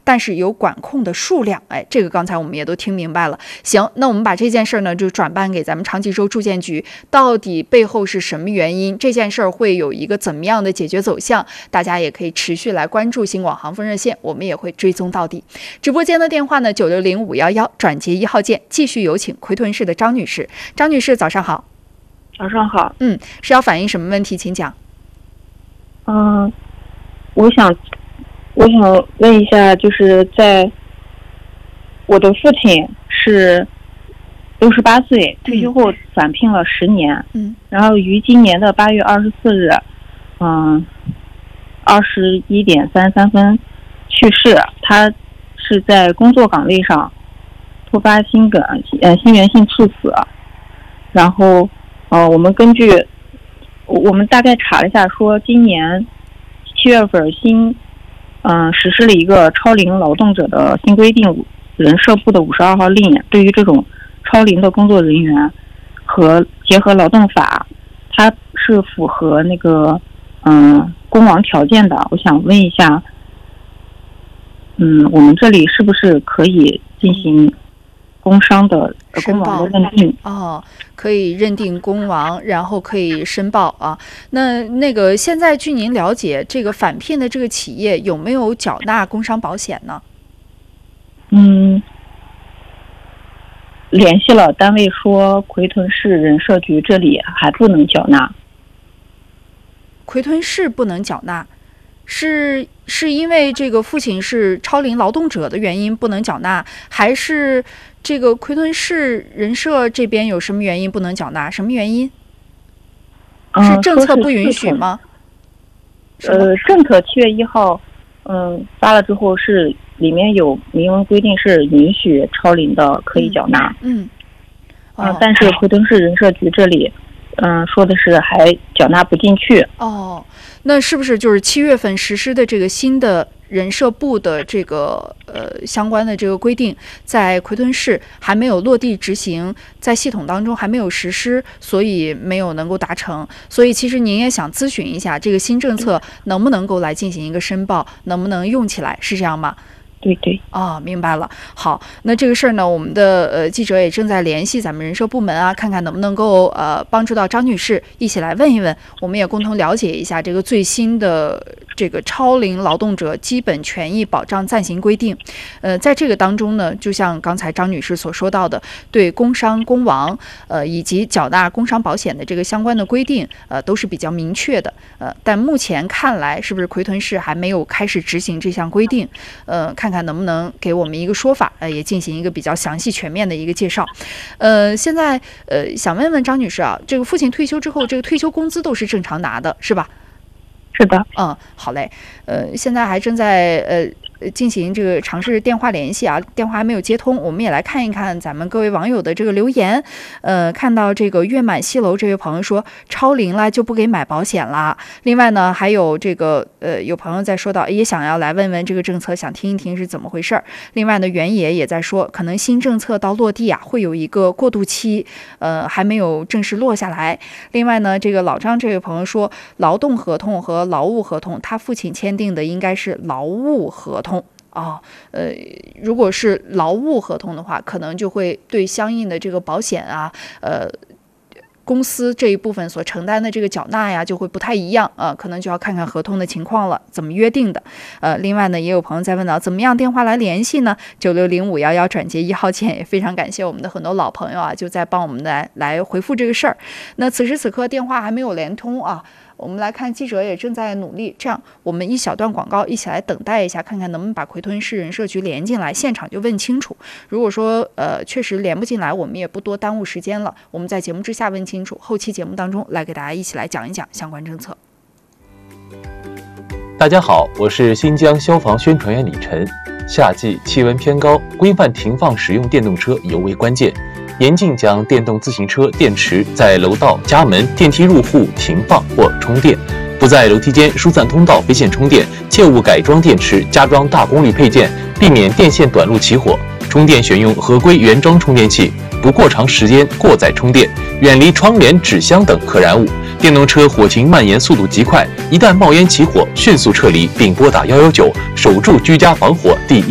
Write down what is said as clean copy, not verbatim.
但是有管控的数量。这个刚才我们也都听明白了。行，那我们把这件事呢就转办给咱们长吉州住建局，到底背后是什么原因？这件事会有一个怎么样的解决走向？大家也可以持续来关注新广航风热线，我们也会追踪到底。直播间的电话呢960-511，转接1号键。继续有请葵屯市的张女士。张女士，早上好。 早上好。 是要反映什么问题？请讲。 我想问一下，就是在我的父亲是68岁，退休后返聘了10年，然后于今年的8月24日，21点33分去世。他是在工作岗位上突发心源性猝死。然后我们大概查了一下，说今年7月份实施了一个超龄劳动者的新规定，人社部的52号令，对于这种超龄的工作人员和结合劳动法，它是符合那个工亡条件的。我想问一下，我们这里是不是可以进行工伤的工亡的认定？ 可以认定工亡，然后可以申报啊。那个现在据您了解，这个返聘的这个企业有没有缴纳工伤保险呢？ 联系了单位说葵屯市人社局这里还不能缴纳。 葵屯市不能缴纳，是因为这个父亲是超龄劳动者的原因不能缴纳，还是这个葵屯市人社这边有什么原因不能缴纳？什么原因？是政策不允许吗？ 政策7月1号发了之后，是里面有明文规定是允许超龄的可以缴纳。但是葵屯市人社局这里说的是还缴纳不进去。 那是不是就是7月份实施的这个新的人社部的这个相关的这个规定，在葵屯市还没有落地执行，在系统当中还没有实施，所以没有能够达成。所以其实您也想咨询一下，这个新政策能不能够来进行一个申报，能不能用起来，是这样吗？ 对。 明白了。好，那这个事儿呢，我们的记者也正在联系咱们人社部门啊，看看能不能够帮助到张女士，一起来问一问，我们也共同了解一下这个最新的这个超龄劳动者基本权益保障暂行规定。在这个当中呢，就像刚才张女士所说到的，对工伤工亡以及缴纳工伤保险的这个相关的规定都是比较明确的。但目前看来，是不是葵屯市还没有开始执行这项规定？看看能不能给我们一个说法，也进行一个比较详细全面的一个介绍。现在想问问张女士啊，这个父亲退休之后，这个退休工资都是正常拿的，是吧？ 是的。 好嘞。现在还正在进行这个尝试电话联系啊，电话还没有接通，我们也来看一看咱们各位网友的这个留言。看到这个月满西楼这位朋友说，超龄了就不给买保险了。另外呢，还有这个有朋友在说到，也想要来问问这个政策，想听一听是怎么回事儿。另外呢，原野也在说，可能新政策到落地啊，会有一个过渡期，还没有正式落下来。另外呢，这个老张这位朋友说，劳动合同和劳务合同，他父亲签订的应该是劳务合同。如果是劳务合同的话，可能就会对相应的这个保险啊，公司这一部分所承担的这个缴纳呀，就会不太一样可能就要看看合同的情况了，怎么约定的。另外呢，也有朋友在问到，怎么样电话来联系呢？960-511转接1号键，也非常感谢我们的很多老朋友啊，就在帮我们来回复这个事儿。那此时此刻电话还没有连通啊。我们来看，记者也正在努力，这样我们一小段广告一起来等待一下，看看能不能把葵屯市人社局连进来，现场就问清楚。如果说确实连不进来，我们也不多耽误时间了，我们在节目之下问清楚，后期节目当中来给大家一起来讲一讲相关政策。 大家好，我是新疆消防宣传员李晨。夏季气温偏高，规范停放使用电动车尤为关键。严禁将电动自行车电池在楼道、家门、电梯入户停放或充电，不在楼梯间、疏散通道非线充电，切勿改装电池、加装大功率配件，避免电线短路起火。充电选用合规原装充电器，不过长时间过载充电，远离窗帘、纸箱等可燃物。电动车火情蔓延速度极快，一旦冒烟起火，迅速撤离并拨打119，守住居家防火第一。